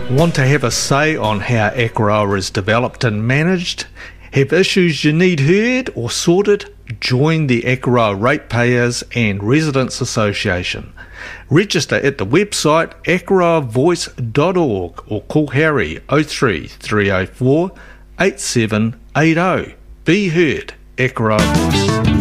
Want to have a say on how Akaroa is developed and managed? Have issues you need heard or sorted? Join the Akaroa Ratepayers and Residents Association. Register at the website akaroavoice.org or call Harry 03 304 8780. Be heard, Akaroa Voice.